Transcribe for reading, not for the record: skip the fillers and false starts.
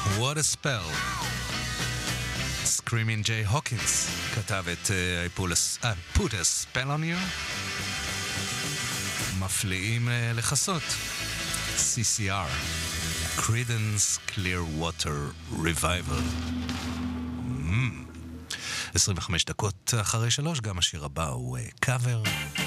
What a spell. Screaming Jay Hawkins כתב את I put a spell on you. מפליאים לחסות. CCR Creedence Clearwater Revival. 25 דקות אחרי 3, גם השיר הבא הוא קאבר.